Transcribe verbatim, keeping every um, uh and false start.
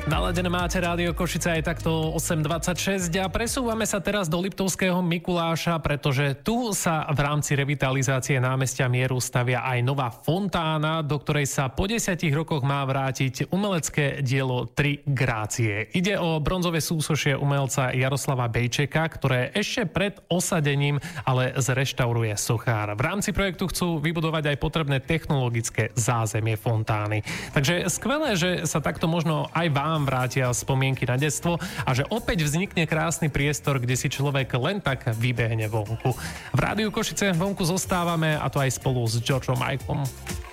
Naladené máte Rádio Košice aj takto osem dvadsaťšesť a presúvame sa teraz do Liptovského Mikuláša, pretože tu sa v rámci revitalizácie námestia Mieru stavia aj nová fontána, do ktorej sa po desiatich rokoch má vrátiť umelecké dielo Tri grácie. Ide o bronzové súsošie umelca Jaroslava Bejčeka, ktoré ešte pred osadením ale zreštauruje sochár. V rámci projektu chcú vybudovať aj potrebné technologické zázemie fontány. Takže skvelé, že sa takto možno aj vám vrátia spomienky na detstvo a že opäť vznikne krásny priestor, kde si človek len tak vybehne vonku. V Rádiu Košice vonku zostávame, a to aj spolu s Georgeom Michaelom.